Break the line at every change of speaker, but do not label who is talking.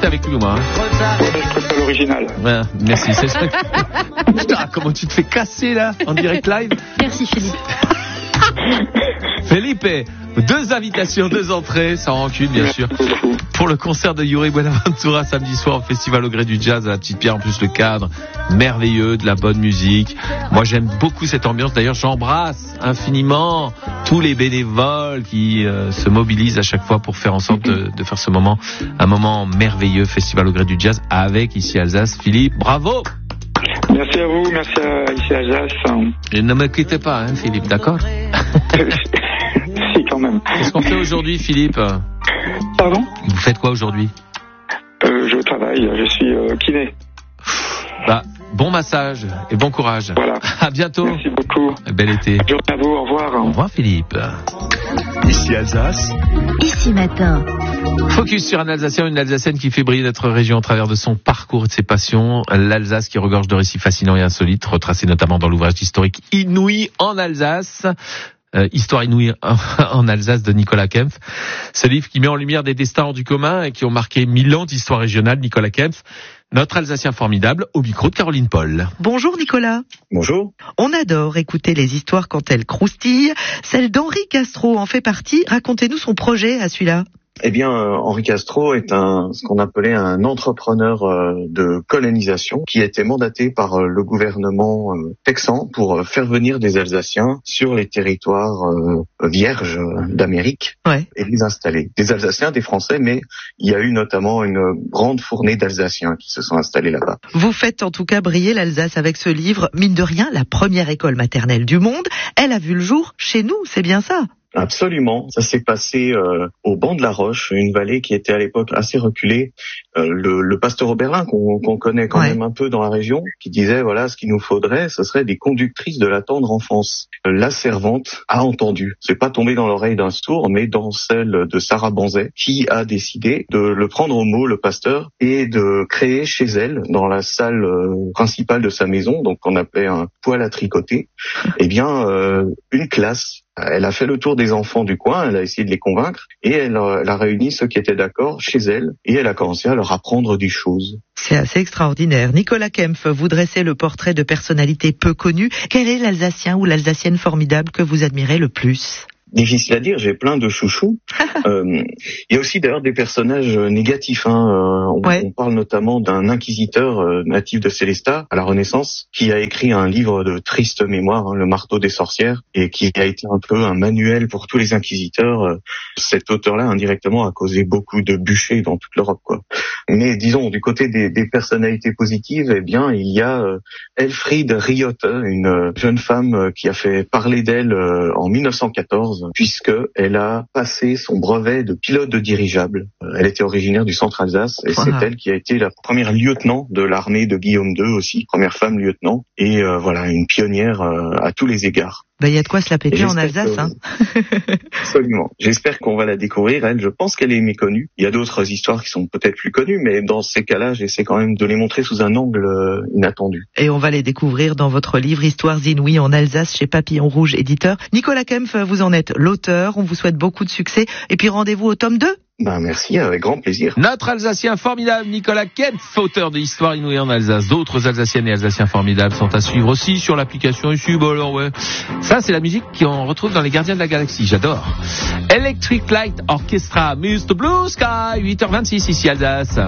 t'es avec nous, moi.
Je préfère l'original.
Ouais, merci. Putain, comment tu te fais casser là, en direct live?
Merci Philippe.
Felipe, 2 invitations, 2 entrées, sans rancune bien sûr, pour le concert de Yuri Buenaventura samedi soir au Festival au Gré du Jazz à la Petite Pierre. En plus le cadre merveilleux, de la bonne musique. Moi j'aime beaucoup cette ambiance. D'ailleurs j'embrasse infiniment tous les bénévoles qui se mobilisent à chaque fois pour faire en sorte de faire ce moment un moment merveilleux, Festival au Gré du Jazz avec ici Alsace. Philippe, bravo.
Merci à vous, merci à ici Alsace.
Et ne me quittez pas, hein, Philippe, d'accord?
Si, quand même.
Qu'est-ce qu'on fait aujourd'hui, Philippe?
Pardon?
Vous faites quoi aujourd'hui?
Je travaille, je suis kiné.
Bah, bon massage et bon courage.
Voilà.
À bientôt.
Merci beaucoup.
Bel été.
Bonne journée à vous, au revoir.
Au revoir, Philippe.
Ici Alsace.
Ici matin.
Focus sur un Alsacien, une Alsacienne qui fait briller notre région au travers de son parcours et de ses passions. L'Alsace qui regorge de récits fascinants et insolites, retracés notamment dans l'ouvrage historique Inouï en Alsace. Histoire inouïe en Alsace de Nicolas Kempf. Ce livre qui met en lumière des destins hors du commun et qui ont marqué 1000 ans d'histoire régionale. Nicolas Kempf, notre Alsacien formidable, au micro de Caroline Paul.
Bonjour Nicolas.
Bonjour.
On adore écouter les histoires quand elles croustillent. Celle d'Henri Castro en fait partie. Racontez-nous son projet à celui-là.
Eh bien, Henri Castro est ce qu'on appelait un entrepreneur de colonisation qui a été mandaté par le gouvernement texan pour faire venir des Alsaciens sur les territoires vierges d'Amérique et les installer. Des Alsaciens, des Français, mais il y a eu notamment une grande fournée d'Alsaciens qui se sont installés là-bas.
Vous faites en tout cas briller l'Alsace avec ce livre. Mine de rien, la première école maternelle du monde, elle a vu le jour chez nous, c'est bien ça?
Absolument. Ça s'est passé au banc de la Roche, une vallée qui était à l'époque assez reculée. Le pasteur Oberlin, qu'on connaît quand même un peu dans la région, qui disait, voilà, ce qu'il nous faudrait, ce serait des conductrices de la tendre enfance. La servante a entendu. C'est pas tombé dans l'oreille d'un sourd, mais dans celle de Sarah Banzet, qui a décidé de le prendre au mot, le pasteur, et de créer chez elle, dans la salle principale de sa maison, donc qu'on appelait un poêle à tricoter, eh bien, une classe. Elle a fait le tour des enfants du coin, elle a essayé de les convaincre et elle a réuni ceux qui étaient d'accord chez elle et elle a commencé à leur apprendre des choses.
C'est assez extraordinaire. Nicolas Kempf, vous dressez le portrait de personnalités peu connues. Quel est l'Alsacien ou l'Alsacienne formidable que vous admirez le plus ?
Difficile à dire, j'ai plein de chouchous. Il y a aussi d'ailleurs des personnages négatifs. On parle notamment d'un inquisiteur natif de Sélestat à la Renaissance qui a écrit un livre de triste mémoire, Le marteau des sorcières, et qui a été un peu un manuel pour tous les inquisiteurs. Cet auteur-là, indirectement, a causé beaucoup de bûchers dans toute l'Europe, quoi. Mais disons, du côté des personnalités positives, eh bien, il y a Elfriede Riotte, une jeune femme qui a fait parler d'elle en 1914, puisque elle a passé son brevet de pilote de dirigeable. Elle était originaire du centre Alsace et c'est elle qui a été la première lieutenant de l'armée de Guillaume II aussi, première femme lieutenant et voilà, une pionnière à tous les égards.
Il y a de quoi se la péter en Alsace, hein.
Absolument. J'espère qu'on va la découvrir. Elle, je pense qu'elle est méconnue. Il y a d'autres histoires qui sont peut-être plus connues, mais dans ces cas-là, j'essaie quand même de les montrer sous un angle inattendu.
Et on va les découvrir dans votre livre Histoires inouïes en Alsace chez Papillon Rouge éditeur. Nicolas Kempf, vous en êtes l'auteur. On vous souhaite beaucoup de succès. Et puis rendez-vous au tome 2.
Merci, avec grand plaisir.
Notre Alsacien formidable, Nicolas Kempf, auteur de Histoire inouïe en Alsace. D'autres Alsaciennes et Alsaciens formidables sont à suivre aussi sur l'application ici. Bon alors ça c'est la musique qu'on retrouve dans Les Gardiens de la Galaxie, j'adore. Electric Light Orchestra, Mr. Blue Sky, 8h26 ici Alsace.